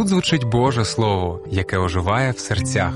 Тут звучить Боже Слово, яке оживає в серцях.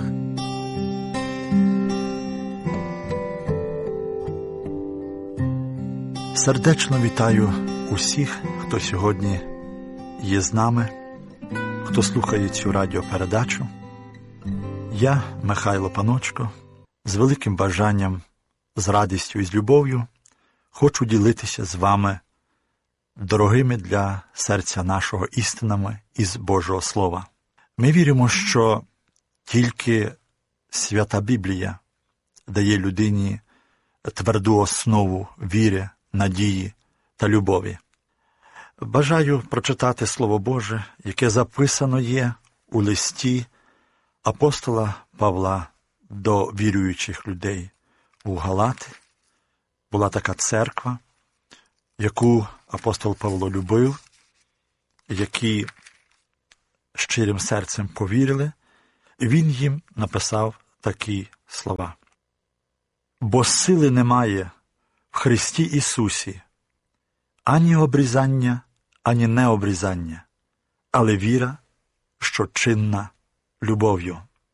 Сердечно вітаю усіх, хто сьогодні є з нами, хто слухає цю радіопередачу. Я, Михайло Паночко, з великим бажанням, з радістю і з любов'ю хочу ділитися з вами дорогими для серця нашого істинами із Божого Слова. Ми віримо, що тільки Свята Біблія дає людині тверду основу віри, надії та любові. Бажаю прочитати Слово Боже, яке записано є у листі апостола Павла до віруючих людей у Галати. Була така церква, яку апостол Павло любив, які щирим серцем повірили, і він їм написав такі слова. «Бо сили немає в Христі Ісусі ані обрізання, ані необрізання, але віра, що чинна любов'ю».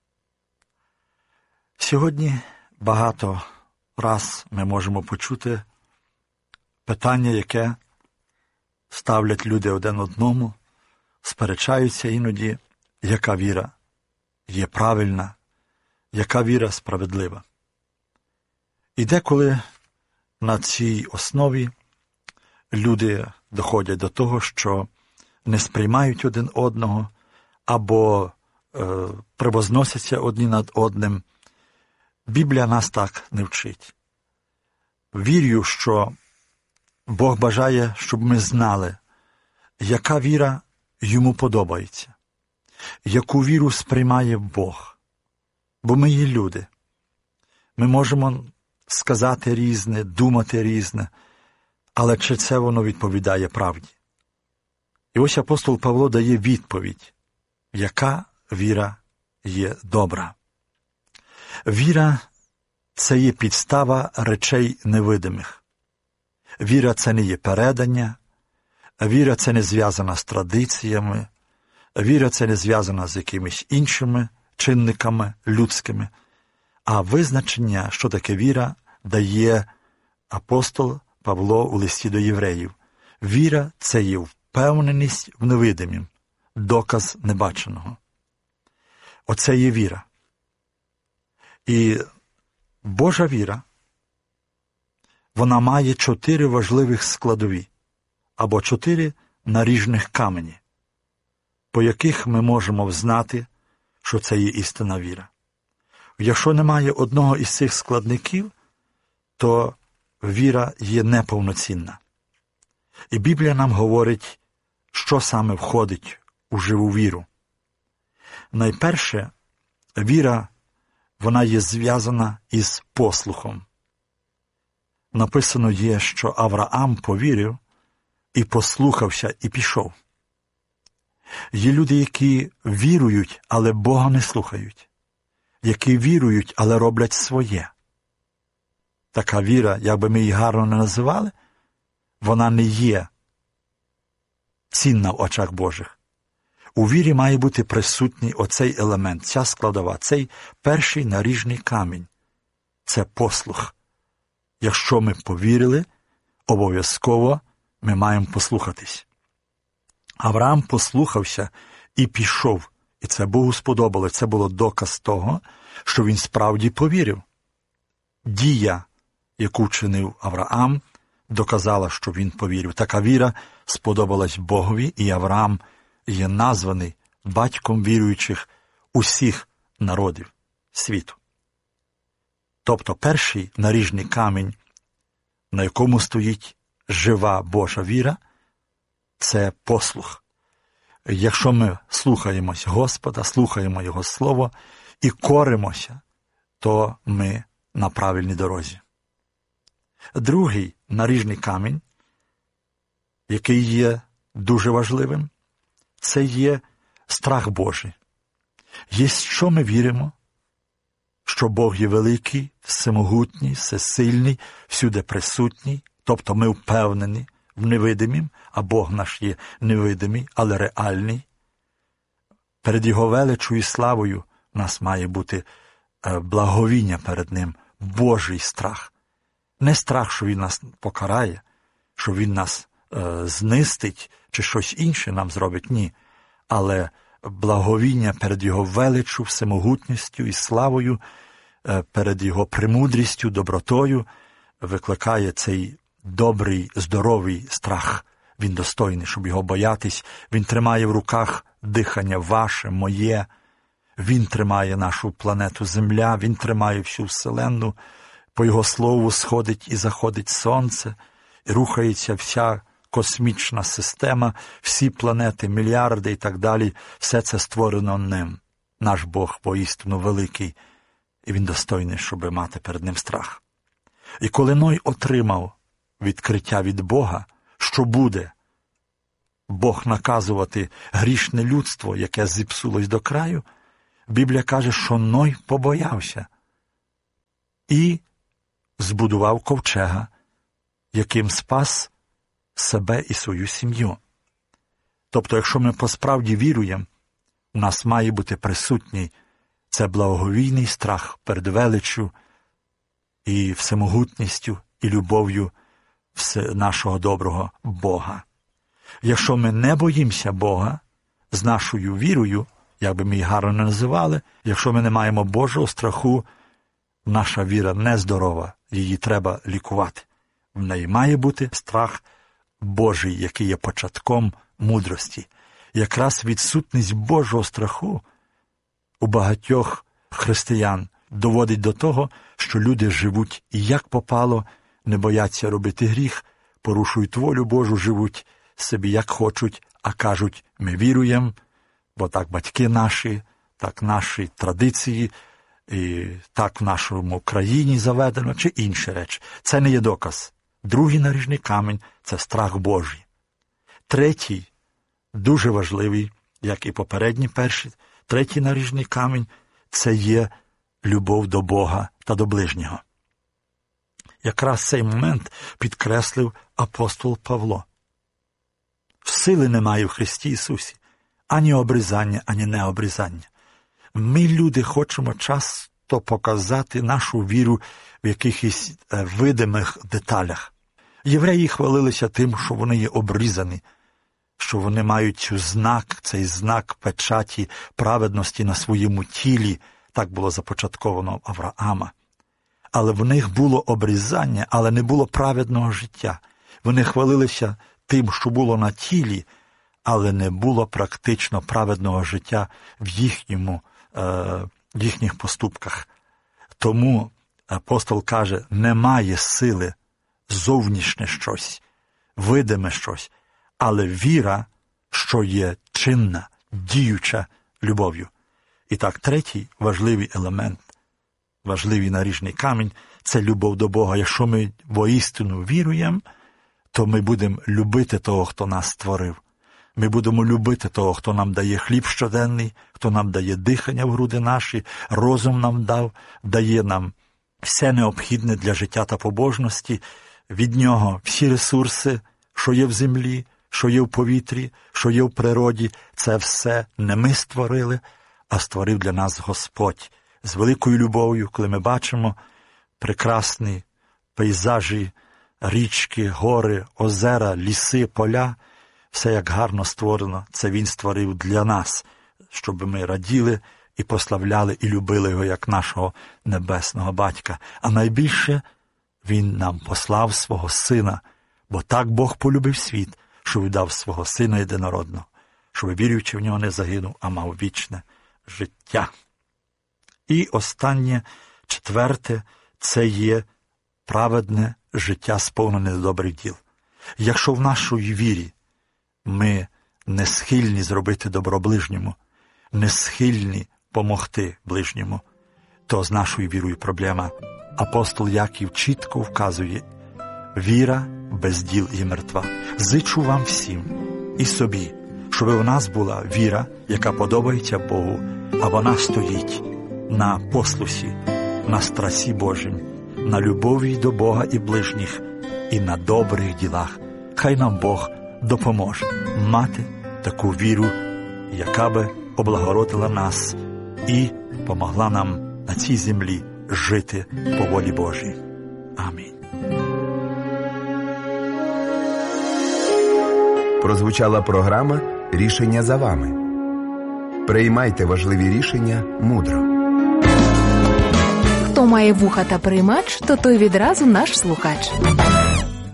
Сьогодні багато раз ми можемо почути питання, яке ставлять люди один одному, сперечаються іноді, яка віра є правильна, яка віра справедлива. І деколи на цій основі люди доходять до того, що не сприймають один одного або превозносяться одні над одним. Біблія нас так не вчить. Вірю, що Бог бажає, щоб ми знали, яка віра йому подобається, яку віру сприймає Бог. Бо ми є люди. Ми можемо сказати різне, думати різне, але чи це воно відповідає правді? І ось апостол Павло дає відповідь, яка віра є добра. Віра – це є підстава речей невидимих. Віра – це не є передання, віра – це не зв'язана з традиціями, віра – це не зв'язана з якимись іншими чинниками людськими, а визначення, що таке віра, дає апостол Павло у листі до євреїв. Віра – це є впевненість в невидимім, доказ небаченого. Оце є віра. І Божа віра, вона має 4 важливих складові, або 4 наріжних камені, по яких ми можемо взнати, що це є істинна віра. Якщо немає одного із цих складників, то віра є неповноцінна. І Біблія нам говорить, що саме входить у живу віру. Найперше, віра, вона є зв'язана із послухом. Написано є, що Авраам повірив і послухався, і пішов. Є люди, які вірують, але Бога не слухають. Які вірують, але роблять своє. Така віра, як би ми її гарно не називали, вона не є цінна в очах Божих. У вірі має бути присутній оцей елемент, ця складова, цей перший наріжний камінь. Це послух. Якщо ми повірили, обов'язково ми маємо послухатись. Авраам послухався і пішов. І це Богу сподобалось. Це було доказ того, що він справді повірив. Дія, яку вчинив Авраам, доказала, що він повірив. Така віра сподобалась Богові, і Авраам є названий батьком віруючих усіх народів світу. Тобто перший наріжний камінь, на якому стоїть жива Божа віра, це послух. Якщо ми слухаємось Господа, слухаємо Його Слово і коримося, то ми на правильній дорозі. Другий наріжний камінь, який є дуже важливим, це є страх Божий. Є, що ми віримо, що Бог є великий, всемогутній, всесильний, всюди присутній, тобто ми впевнені в невидимім, а Бог наш є невидимий, але реальний. Перед Його величою і славою у нас має бути благовіння перед Ним, Божий страх. Не страх, що Він нас покарає, що Він нас знистить чи щось інше нам зробить, ні. Але благовіння перед Його величю, всемогутністю і славою, перед Його премудрістю, добротою викликає цей добрий, здоровий страх. Він достойний, щоб Його боятись. Він тримає в руках дихання ваше, моє. Він тримає нашу планету Земля, Він тримає всю Вселенну. По Його слову сходить і заходить сонце, і рухається вся космічна система, всі планети, мільярди і так далі. Все це створено Ним. Наш Бог воістину великий, і Він достойний, щоб мати перед Ним страх. І коли Ной отримав відкриття від Бога, що буде Бог наказувати грішне людство, яке зіпсулось до краю, Біблія каже, що Ной побоявся і збудував ковчега, яким спас себе і свою сім'ю. Тобто, якщо ми по-справді віруємо, у нас має бути присутній це благовійний страх перед величчю і всемогутністю і любов'ю нашого доброго Бога. Якщо ми не боїмося Бога з нашою вірою, як би ми її гарно не називали, якщо ми не маємо Божого страху, наша віра нездорова, її треба лікувати. В неї має бути страх Божий, який є початком мудрості. Якраз відсутність Божого страху у багатьох християн доводить до того, що люди живуть як попало, не бояться робити гріх, порушують волю Божу, живуть собі як хочуть, а кажуть, ми віруємо, бо так батьки наші, так наші традиції, і так в нашому країні заведено, чи інші речі. Це не є доказ. Другий наріжний камінь – це страх Божий. Третій, дуже важливий, як і попередні перші, третій наріжний камінь – це є любов до Бога та до ближнього. Якраз цей момент підкреслив апостол Павло. Сили немає в Христі Ісусі, ані обрізання, ані необрізання. Ми, люди, хочемо часто показати нашу віру в якихось видимих деталях. Євреї хвалилися тим, що вони є обрізані, що вони мають цей знак печаті праведності на своєму тілі, так було започатковано Авраама. Але в них було обрізання, але не було праведного життя. Вони хвалилися тим, що було на тілі, але не було практично праведного життя в їхніх поступках. Тому апостол каже, немає сили зовнішнє щось, видиме щось, але віра, що є чинна, діюча любов'ю. І так, третій важливий елемент, важливий наріжний камінь – це любов до Бога. Якщо ми воістину віруємо, то ми будемо любити того, хто нас створив. Ми будемо любити того, хто нам дає хліб щоденний, хто нам дає дихання в груди наші, розум нам дає нам все необхідне для життя та побожності. Від нього всі ресурси, що є в землі, що є в повітрі, що є в природі, це все не ми створили, а створив для нас Господь. З великою любов'ю, коли ми бачимо прекрасні пейзажі, річки, гори, озера, ліси, поля, все як гарно створено, це Він створив для нас, щоб ми раділи і прославляли і любили Його як нашого небесного Батька. А найбільше Він нам послав свого Сина, бо так Бог полюбив світ, що віддав свого Сина єдинородного, щоб віруючи в Нього не загинув, а мав вічне життя. І останнє, четверте, це є праведне життя, сповнене добрих діл. Якщо в нашій вірі ми не схильні зробити добро ближньому, не схильні помогти ближньому, то з нашою вірою проблема. Апостол Яків чітко вказує, віра без діл є мертва. Зичу вам всім і собі, щоб у нас була віра, яка подобається Богу, а вона стоїть на послусі, на страсі Божим, на любові до Бога і ближніх, і на добрих ділах. Хай нам Бог допоможе мати таку віру, яка би облагородила нас і помогла нам на цій землі жити по волі Божій. Амінь. Прозвучала програма «Рішення за вами». Приймайте важливі рішення мудро. Хто має вуха та приймач, то той відразу наш слухач.